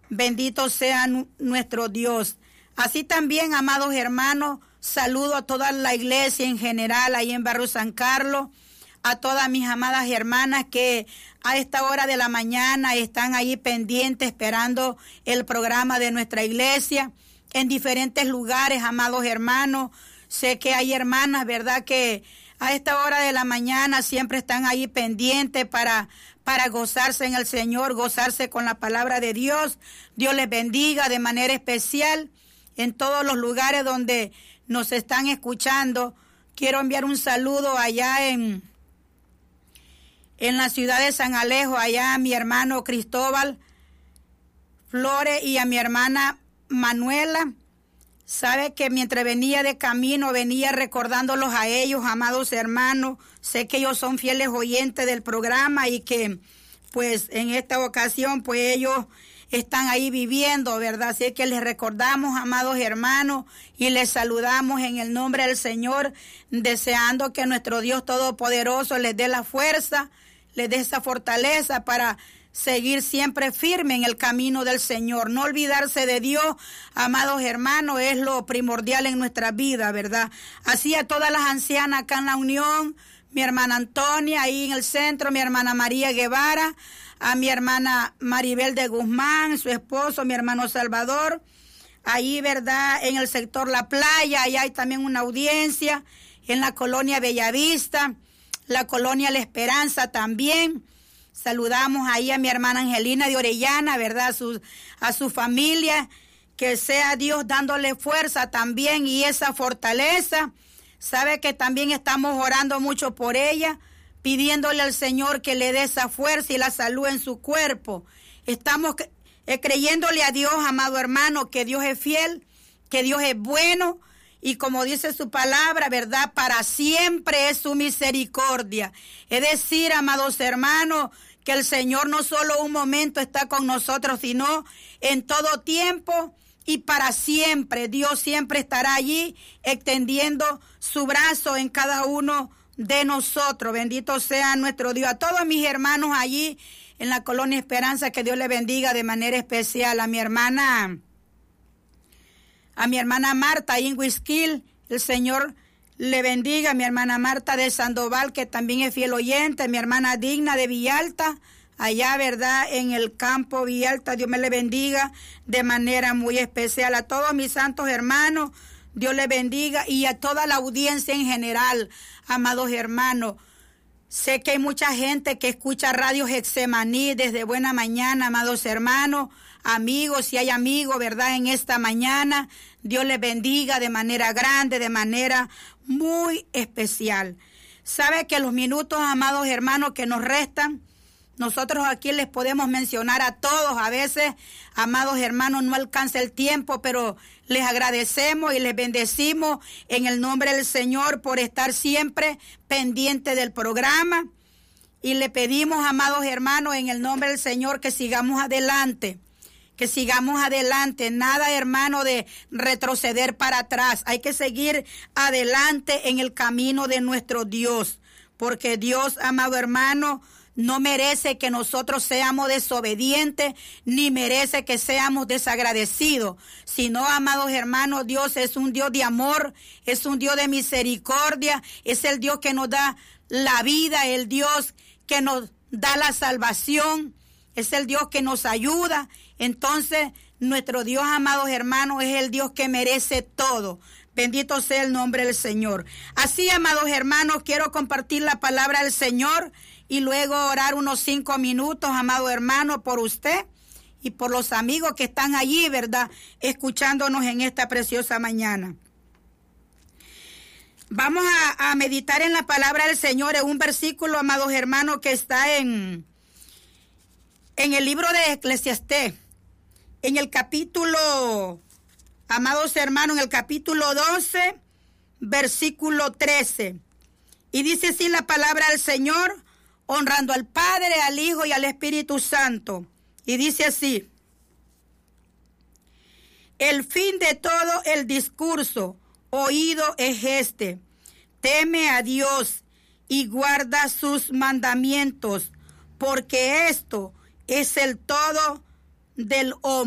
Bendito sea nuestro Dios. Así también, amados hermanos, saludo a toda la iglesia en general, ahí en Barrio San Carlos, a todas mis amadas hermanas que a esta hora de la mañana están ahí pendientes esperando el programa de nuestra iglesia en diferentes lugares, amados hermanos. Sé que hay hermanas, ¿verdad?, que a esta hora de la mañana siempre están ahí pendientes para gozarse en el Señor, gozarse con la palabra de Dios. Dios les bendiga de manera especial en todos los lugares donde nos están escuchando. Quiero enviar un saludo allá en la ciudad de San Alejo, allá a mi hermano Cristóbal Flores y a mi hermana Manuela. Sabe que mientras venía de camino, venía recordándolos a ellos, amados hermanos. Sé que ellos son fieles oyentes del programa y que, pues, en esta ocasión, pues, ellos están ahí viviendo, ¿verdad? Así que les recordamos, amados hermanos, y les saludamos en el nombre del Señor, deseando que nuestro Dios Todopoderoso les dé la fuerza, les dé esa fortaleza para seguir siempre firme en el camino del Señor. No olvidarse de Dios, amados hermanos, es lo primordial en nuestra vida, ¿verdad? Así a todas las ancianas acá en la Unión, mi hermana Antonia, ahí en el centro, mi hermana María Guevara, a mi hermana Maribel de Guzmán, su esposo, mi hermano Salvador, ahí, ¿verdad?, en el sector La Playa, ahí hay también una audiencia, en la colonia Bellavista, la colonia La Esperanza también. Saludamos ahí a mi hermana Angelina de Orellana, ¿verdad?, a su familia, que sea Dios dándole fuerza también y esa fortaleza. Sabe que también estamos orando mucho por ella, pidiéndole al Señor que le dé esa fuerza y la salud en su cuerpo. Estamos creyéndole a Dios, amado hermano, que Dios es fiel, que Dios es bueno, y como dice su palabra, ¿verdad?, para siempre es su misericordia. Es decir, amados hermanos, que el Señor no solo un momento está con nosotros, sino en todo tiempo y para siempre. Dios siempre estará allí extendiendo su brazo en cada uno de nosotros. Bendito sea nuestro Dios. A todos mis hermanos allí en la colonia Esperanza, que Dios les bendiga de manera especial. A mi hermana Marta ahí en Huizquil, el Señor le bendiga. Mi hermana Marta de Sandoval, que también es fiel oyente. Mi hermana Digna de Villalta, allá, ¿verdad?, en el campo Villalta. Dios me le bendiga de manera muy especial. A todos mis santos hermanos, Dios les bendiga, y a toda la audiencia en general, amados hermanos. Sé que hay mucha gente que escucha Radio Getsemaní desde buena mañana, amados hermanos, amigos, si hay amigos, ¿verdad?, en esta mañana. Dios les bendiga de manera grande, de manera muy especial. Sabe que los minutos, amados hermanos, que nos restan, nosotros aquí les podemos mencionar a todos. A veces, amados hermanos, no alcanza el tiempo, pero les agradecemos y les bendecimos en el nombre del Señor por estar siempre pendiente del programa. Y le pedimos, amados hermanos, en el nombre del Señor, que sigamos adelante. Que sigamos adelante, nada, hermano, de retroceder para atrás. Hay que seguir adelante en el camino de nuestro Dios, porque Dios, amado hermano, no merece que nosotros seamos desobedientes, ni merece que seamos desagradecidos, sino, amados hermanos, Dios es un Dios de amor, es un Dios de misericordia, es el Dios que nos da la vida, el Dios que nos da la salvación, es el Dios que nos ayuda. Entonces, nuestro Dios, amados hermanos, es el Dios que merece todo. Bendito sea el nombre del Señor. Así, amados hermanos, quiero compartir la palabra del Señor y luego orar unos 5 minutos, amado hermano, por usted y por los amigos que están allí, ¿verdad?, escuchándonos en esta preciosa mañana. Vamos a meditar en la palabra del Señor, en un versículo, amados hermanos, que está en el libro de Eclesiastés, en el capítulo, amados hermanos, en el capítulo 12, versículo 13. Y dice así la palabra del Señor, honrando al Padre, al Hijo y al Espíritu Santo. Y dice así: el fin de todo el discurso oído es este: teme a Dios y guarda sus mandamientos, porque esto es el todo del hombre.